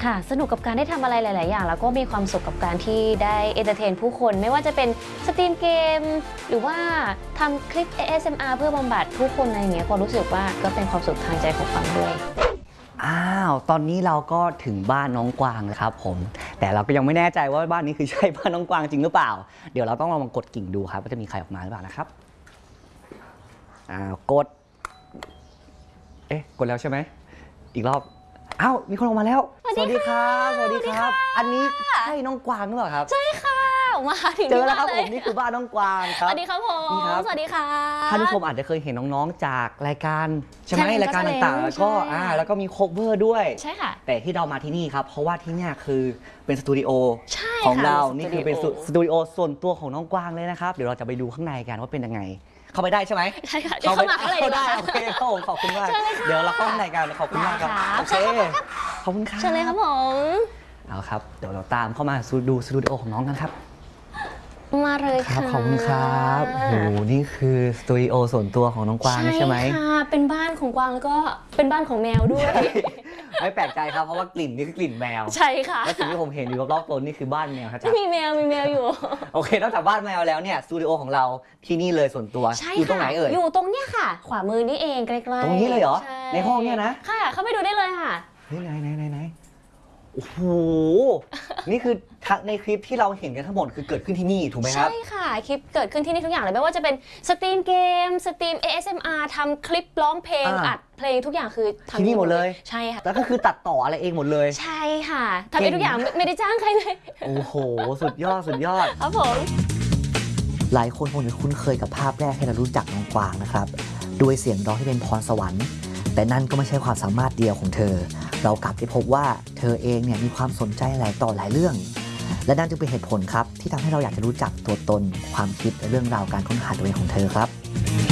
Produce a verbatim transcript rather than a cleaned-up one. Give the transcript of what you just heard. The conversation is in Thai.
ค่ะสนุกกับการได้ทำอะไรหลายๆอย่างแล้วก็มีความสุขกับการที่ได้เอนเตอร์เทนผู้คนไม่ว่าจะเป็นสตรีมเกมหรือว่าทำคลิป เอ เอส เอ็ม อาร์ เพื่อบำบัดผู้คนอะไรอย่างเงี้ยก็รู้สึกว่าก็เป็นความสุขทางใจของฟังด้วยอ้าวตอนนี้เราก็ถึงบ้านน้องกวางแล้วครับผมแต่เราก็ยังไม่แน่ใจว่าบ้านนี้คือใช่บ้านน้องกวางจริงหรือเปล่าเดี๋ยวเราต้องลองกดกิ่งดูครับว่าจะมีใครออกมาหรือเปล่านะครับอ้าวกดเอ๊ะกดแล้วใช่ไหมอีกรอบอ้าวมีคนออกมาแล้วสวัสดีครับสวัสดีครับอันนี้ใช่น้องกวางหรือเปล่าครับใช่ค่ะมาถึงเจอแล้วครับผมนี่คือบ้านน้องกวางครับสวัสดีครับผมสวัสดีค่ะท่านผู้ชมอาจจะเคยเห็นน้องๆจากรายการใช่ไหมรายการต่างๆแล้วก็อ่าแล้วก็มีโคเวอร์ด้วยใช่ค่ะแต่ที่เรามาที่นี่ครับเพราะว่าที่นี่คือเป็นสตูดิโอของเรานี่คือเป็นสตูดิโอส่วนตัวของน้องกวางเลยนะครับเดี๋ยวเราจะไปดูข้างในกันว่าเป็นยังไงเข้าไปได้ใช่ไหมใช่ค่ะเข้ามาข้างในได้โอเคครับผมขอบคุณมากเดี๋ยวเราเข้าข้างในกันขอบคุณมากครับโอเคขอบคุณครับเชิญเลยครับผมเอาครับเดี๋ยวเราตามเข้ามาดูสตูดิโอของน้องกันครับมาเลยครับขอบคุณครับโอ้โหนี่คือสตูดิโอส่วนตัวของน้องกวางใช่ไหมใช่ค่ะเป็นบ้านของกวางแล้วก็เป็นบ้านของแมวด้วยไม่แปลกใจครับเพราะว่ากลิ่นนี่คือกลิ่นแมวใช่ค่ะและสิ่งที่ผมเห็นอยู่รอบๆตัวนี่คือบ้านแมวครับมีแมวมีแมวอยู่โอเคนอกจากบ้านแมวแล้วเนี่ยสตูดิโอของเราที่นี่เลยส่วนตัวอยู่ตรงไหนเอ่ยอยู่ตรงเนี้ยค่ะขวามือนี่เองใกล้ๆตรงนี้เลยเหรอในห้องเนี่ยนะค่ะเข้าไปดูได้เลยค่ะนี่ไหนไหนไหนไหนโอ้โหนี่คือในคลิปที่เราเห็นกันทั้งหมดคือเกิดขึ้นที่นี่ถูกไหมครับใช่ค่ะคลิปเกิดขึ้นที่นี่ทุกอย่างเลยไม่ว่าจะเป็นสตรีมเกมสตรีม เอ เอส เอ็ม อาร์ ทำคลิปร้องเพลงอัดเพลงทุกอย่างคือทำที่นี่หมดเลยใช่ค่ะแล้วก็คือตัดต่ออะไรเองหมดเลยใช่ค่ะทำเองทุกอย่างไม่ได้จ้างใครเลยโอ้โหสุดยอดสุดยอดครับผมหลายคนคงจะคุ้นเคยกับภาพแรกให้เรารู้จักน้องกวางนะครับด้วยเสียงร้องที่เป็นพรสวรรค์แต่นั่นก็ไม่ใช่ความสามารถเดียวของเธอเรากลับได้พบว่าเธอเองเนี่ยมีความสนใจหลายต่อหลายเรื่องและนั่นจึงเป็นเหตุผลครับที่ทำให้เราอยากจะรู้จักตัวตนความคิดและเรื่องราวการค้นหาตัวเองของเธอครับ